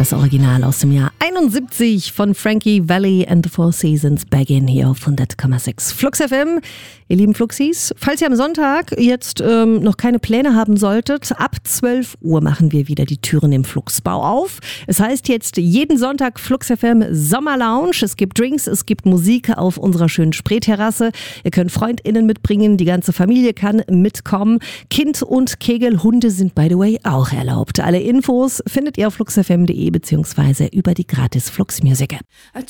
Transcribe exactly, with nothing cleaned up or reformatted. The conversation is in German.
Das Original aus dem Jahr einundsiebzig von Frankie Valli and the Four Seasons Back-In hier auf hundert Komma sechs Flux F M. Ihr lieben Fluxis, falls ihr am Sonntag jetzt ähm, noch keine Pläne haben solltet, ab zwölf Uhr machen wir wieder die Türen im Fluxbau auf. Es heißt jetzt jeden Sonntag Flux F M Sommerlounge. Es gibt Drinks, es gibt Musik auf unserer schönen Spreeterrasse. Ihr könnt FreundInnen mitbringen, die ganze Familie kann mitkommen. Kind- und Kegelhunde sind by the way auch erlaubt. Alle Infos findet ihr auf flux f m punkt d e beziehungsweise über die gratis Flux Music App.